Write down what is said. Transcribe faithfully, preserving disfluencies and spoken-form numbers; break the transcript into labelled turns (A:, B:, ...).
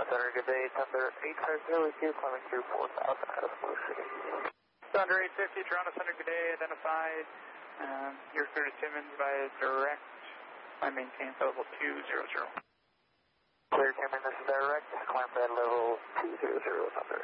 A: Thunder, good day, Thunder eight fifty with you, climbing through four thousand out of Blue City.
B: Thunder eight fifty, Toronto Thunder, good day, identified. Um, you're through to Timmins by direct. I maintain level two zero zero.
A: Clear, Cameron, this is direct, climb bed level two zero zero, Thunder.